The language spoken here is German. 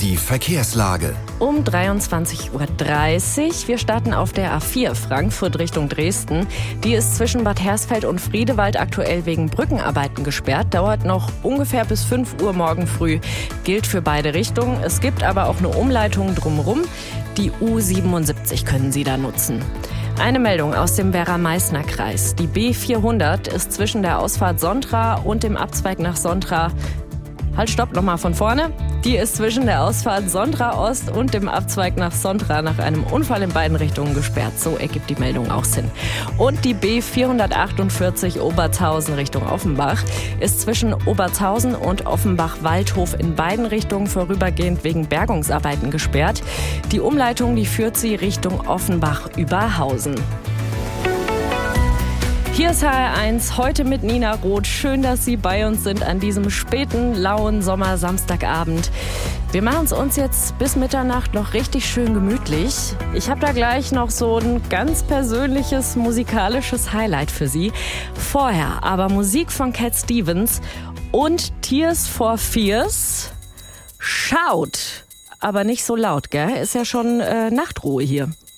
Die Verkehrslage. Um 23:30 Uhr. Wir starten auf der A4 Frankfurt Richtung Dresden. Die ist zwischen Bad Hersfeld und Friedewald aktuell wegen Brückenarbeiten gesperrt. Dauert noch ungefähr bis 5 Uhr morgen früh. Gilt für beide Richtungen. Es gibt aber auch eine Umleitung drumherum. Die U77 können Sie da nutzen. Eine Meldung aus dem Werra-Meißner-Kreis. Die B400 ist zwischen der Ausfahrt Sontra und dem Abzweig nach Sontra. Halt, stopp, nochmal von vorne. Die ist zwischen der Ausfahrt Sontra Ost und dem Abzweig nach Sontra nach einem Unfall in beiden Richtungen gesperrt. So ergibt die Meldung auch Sinn. Und die B448 Obertshausen Richtung Offenbach ist zwischen Obertshausen und Offenbach-Waldhof in beiden Richtungen vorübergehend wegen Bergungsarbeiten gesperrt. Die Umleitung, die führt sie Richtung Offenbach-Überhausen. Hier ist HR1, heute mit Nina Roth. Schön, dass Sie bei uns sind an diesem späten, lauen Sommer-Samstagabend. Wir machen es uns jetzt bis Mitternacht noch richtig schön gemütlich. Ich habe da gleich noch so ein ganz persönliches musikalisches Highlight für Sie. Vorher aber Musik von Cat Stevens und Tears for Fears. Schaut, aber nicht so laut, gell? Ist ja schon Nachtruhe hier.